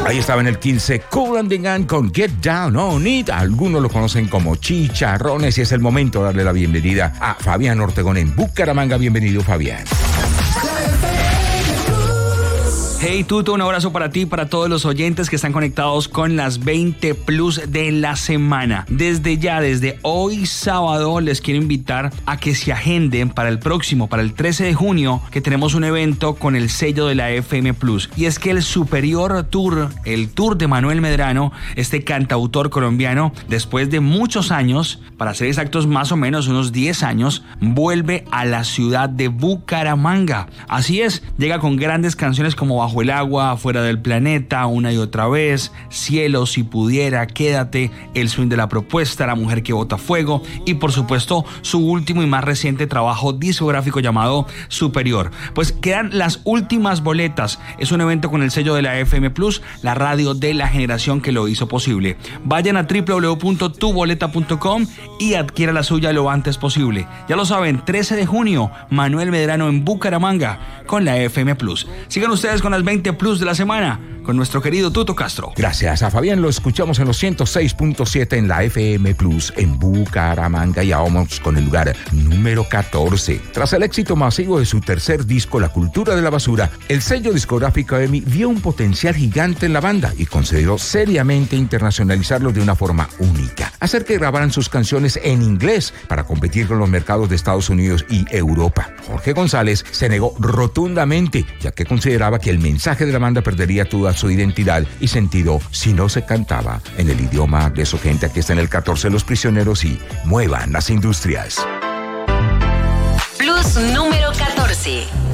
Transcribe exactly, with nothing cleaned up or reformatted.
Ahí estaba en el quince Kool and the Gang con Get Down on It. Algunos lo conocen como Chicharrones y es el momento de darle la bienvenida a Fabián Ortegón en Bucaramanga. Bienvenido, Fabián. Hey Tuto, un abrazo para ti y para todos los oyentes que están conectados con las veinte Plus de la semana. Desde ya, desde hoy sábado, les quiero invitar a que se agenden para el próximo, para el trece de junio, que tenemos un evento con el sello de la F M Plus. Y es que el Superior Tour, el tour de Manuel Medrano, este cantautor colombiano, después de muchos años, para ser exactos más o menos unos diez años, vuelve a la ciudad de Bucaramanga. Así es, llega con grandes canciones como Bajo el agua, Fuera del planeta, Una y otra vez, Cielo, Si pudiera, Quédate, El swing de la propuesta, La mujer que bota fuego y por supuesto su último y más reciente trabajo discográfico llamado Superior. Pues quedan las últimas boletas. Es un evento con el sello de la F M Plus, la radio de la generación que lo hizo posible. Vayan a doble u doble u doble u punto tu boleta punto com y adquiera la suya lo antes posible. Ya lo saben, trece de junio, Manuel Medrano en Bucaramanga con la F M Plus. Sigan ustedes con las veinte Plus de la semana con nuestro querido Tuto Castro. Gracias a Fabián, lo escuchamos en los ciento seis punto siete en la F M Plus en Bucaramanga y vamos con el lugar número catorce. Tras el éxito masivo de su tercer disco, La cultura de la basura, el sello discográfico E M I vio un potencial gigante en la banda y consideró seriamente internacionalizarlo de una forma única, hacer que grabaran sus canciones en inglés para competir con los mercados de Estados Unidos y Europa. Jorge González se negó rotundamente, ya que consideraba que el mensaje de la banda perdería toda su identidad y sentido si no se cantaba en el idioma de su gente. Aquí está en el catorce Los Prisioneros y Muevan las Industrias. Plus número catorce.